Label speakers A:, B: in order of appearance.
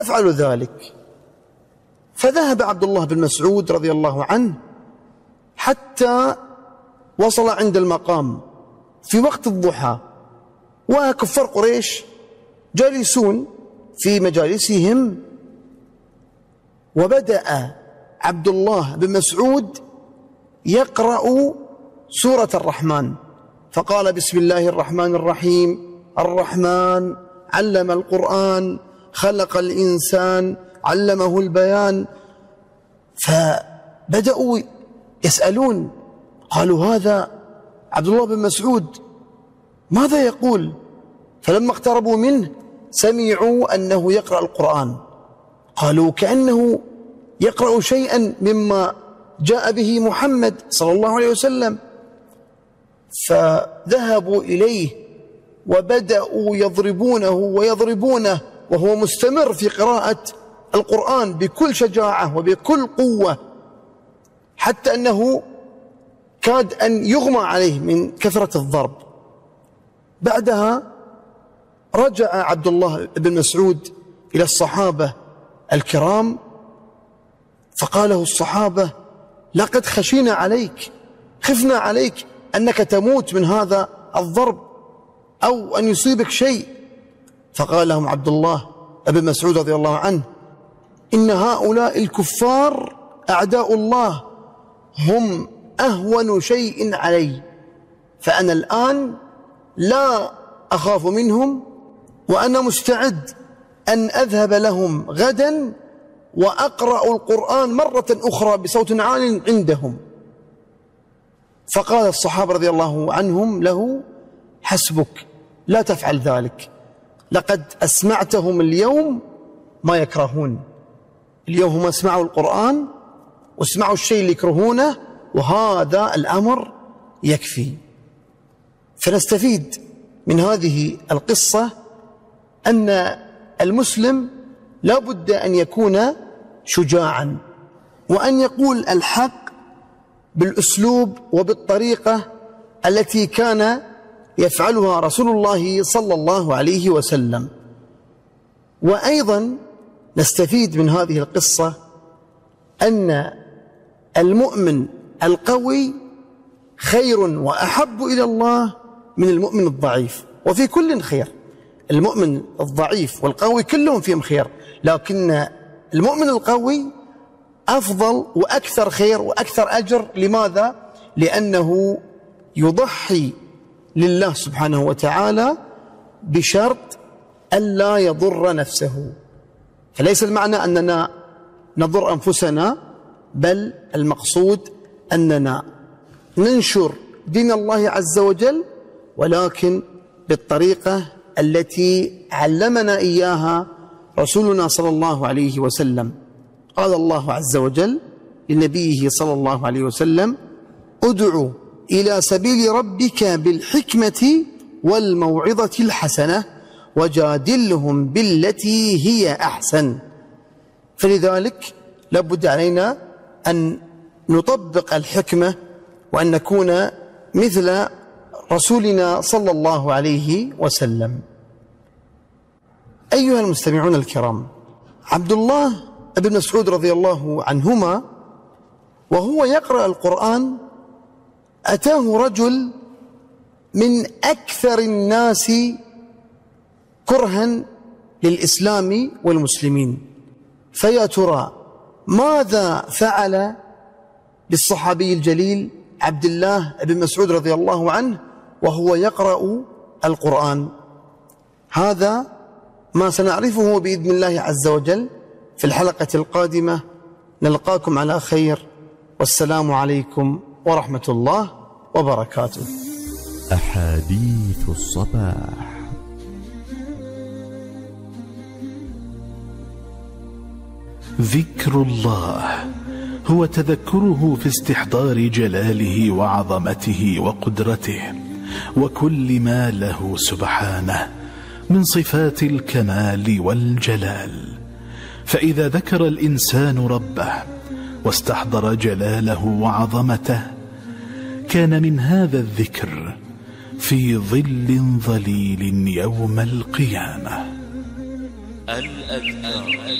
A: أفعل ذلك. فذهب عبد الله بن مسعود رضي الله عنه حتى وصل عند المقام في وقت الضحى، وكفار قريش جالسون في مجالسهم، وبدأ عبد الله بن مسعود يقرأ سورة الرحمن، فقال: بسم الله الرحمن الرحيم، الرحمن علم القرآن، خلق الإنسان، علمه البيان. فبدأوا يسألون، قالوا: هذا عبد الله بن مسعود ماذا يقول؟ فلما اقتربوا منه سمعوا أنه يقرأ القرآن، قالوا: كأنه يقرأ شيئا مما جاء به محمد صلى الله عليه وسلم. فذهبوا إليه وبدأوا يضربونه ويضربونه وهو مستمر في قراءة القرآن بكل شجاعة وبكل قوة، حتى أنه كاد أن يغمى عليه من كثرة الضرب. بعدها رجع عبد الله بن مسعود إلى الصحابة الكرام، فقاله الصحابة: لقد خشينا عليك، خفنا عليك أنك تموت من هذا الضرب أو أن يصيبك شيء. فقال لهم عبد الله بن مسعود رضي الله عنه: إن هؤلاء الكفار أعداء الله، هم أهون شيء علي، فأنا الآن لا أخاف منهم، وأنا مستعد أن أذهب لهم غدا وأقرأ القرآن مرة أخرى بصوت عال عندهم. فقال الصحابة رضي الله عنهم له: حسبك، لا تفعل ذلك، لقد أسمعتهم اليوم ما يكرهون. اليوم هم اسمعوا القرآن واسمعوا الشيء اللي يكرهونه، وهذا الأمر يكفي. فنستفيد من هذه القصة أن المسلم لا بد أن يكون شجاعا، وأن يقول الحق بالأسلوب وبالطريقة التي كان يفعلها رسول الله صلى الله عليه وسلم. وأيضا نستفيد من هذه القصة أن المؤمن القوي خير وأحب إلى الله من المؤمن الضعيف، وفي كل خير. المؤمن الضعيف والقوي كلهم فيهم خير، لكن المؤمن القوي أفضل وأكثر خير وأكثر أجر. لماذا؟ لأنه يضحي لله سبحانه وتعالى بشرط ألا يضر نفسه. فليس المعنى أننا نضر أنفسنا، بل المقصود أننا ننشر دين الله عز وجل، ولكن بالطريقة التي علمنا إياها رسولنا صلى الله عليه وسلم. قال الله عز وجل لنبيه صلى الله عليه وسلم: ادع إلى سبيل ربك بالحكمة والموعظة الحسنة وجادلهم بالتي هي أحسن. فلذلك لابد علينا أن نطبق الحكمة وأن نكون مثل رسولنا صلى الله عليه وسلم. أيها المستمعون الكرام، عبد الله بن مسعود رضي الله عنهما وهو يقرأ القرآن أتاه رجل من أكثر الناس كرها للإسلام والمسلمين، فيا ترى ماذا فعل بالصحابي الجليل عبد الله بن مسعود رضي الله عنه وهو يقرأ القرآن؟ هذا ما سنعرفه بإذن الله عز وجل في الحلقة القادمة. نلقاكم على خير، والسلام عليكم ورحمة الله وبركاته.
B: أحاديث الصباح. ذكر الله هو تذكره في استحضار جلاله وعظمته وقدرته وكل ما له سبحانه من صفات الكمال والجلال. فإذا ذكر الإنسان ربه واستحضر جلاله وعظمته كان من هذا الذكر في ظل ظليل يوم القيامة.
C: الأذكار